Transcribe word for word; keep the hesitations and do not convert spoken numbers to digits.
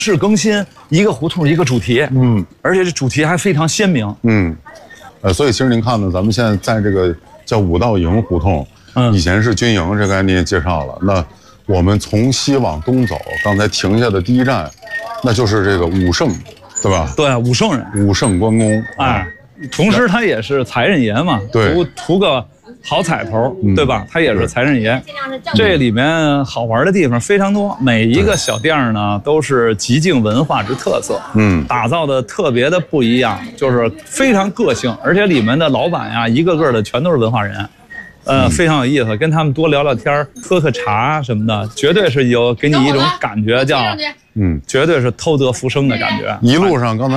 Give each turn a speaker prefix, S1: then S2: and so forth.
S1: 是更新，一个胡同一个主题，嗯，而且这主题还非常鲜明，
S2: 嗯，呃，所以其实您看呢，咱们现在在这个叫五道营胡同，嗯，以前是军营，这刚才您也介绍了。那我们从西往东走，刚才停下的第一站，那就是这个武圣，对吧？
S1: 对，武圣人，
S2: 武圣关公，
S1: 哎，同时他也是财神爷嘛，
S2: 对，
S1: 图图个好彩头，对吧？他也是财神爷。这里面好玩的地方非常多，每一个小店呢都是极尽文化之特色，嗯，打造的特别的不一样，就是非常个性，而且里面的老板呀，一个个的全都是文化人，呃，非常有意思，跟他们多聊聊天，喝喝茶什么的，绝对是有给你一种感觉叫，嗯，绝对是偷得浮生的感觉。
S2: 一路上刚才。